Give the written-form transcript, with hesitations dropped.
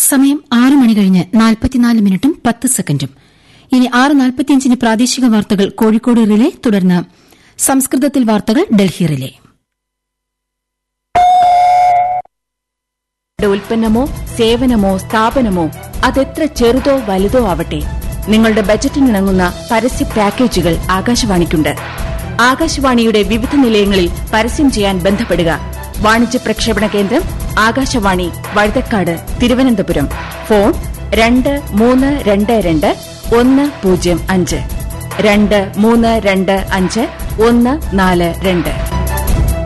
സമയം 6 മണി കഴിഞ്ഞ് 44 മിനിറ്റും 10 സെക്കൻഡും. ഇനി 6:45 പ്രാദേശിക വാർത്തകൾ കോഴിക്കോട് റിലേ, തുടർന്ന് സംസ്കൃതത്തിൽ വാർത്തകൾ ഡൽഹി റിലേ. ഉൽപ്പന്നമോ സേവനമോ സ്ഥാപനമോ അതെത്ര ചെറുതോ വലുതോ ആവട്ടെ, നിങ്ങളുടെ ബജറ്റിനിണങ്ങുന്ന പരസ്യ പാക്കേജുകൾ ആകാശവാണിക്കുണ്ട്. ആകാശവാണിയുടെ വിവിധ നിലയങ്ങളിൽ പരസ്യം ചെയ്യാൻ ബന്ധപ്പെടുക. വാണിജ്യ പ്രക്ഷേപണ കേന്ദ്രം ആകാശവാണി, വഴുതക്കാട്, തിരുവനന്തപുരം. ഫോൺ 2322 105 2322 142.